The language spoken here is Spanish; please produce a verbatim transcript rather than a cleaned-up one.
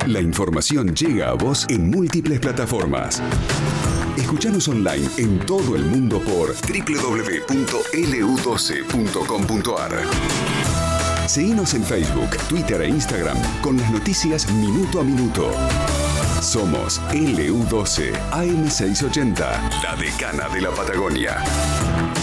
La información llega a vos en múltiples plataformas. Escuchanos online en todo el mundo por doble u doble u doble u punto ele u doce punto com punto a r. Seguinos en Facebook, Twitter e Instagram con las noticias minuto a minuto. Somos ele u doce A M seiscientos ochenta, la decana de la Patagonia.